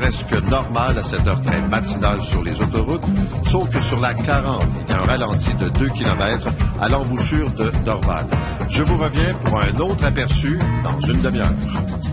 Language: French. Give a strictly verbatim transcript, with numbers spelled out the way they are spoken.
presque normal à cette heure très matinale sur les autoroutes, sauf que sur la quarante, il y a un ralenti de deux kilomètres à l'embouchure de Dorval. Je vous reviens pour un autre aperçu dans une demi-heure.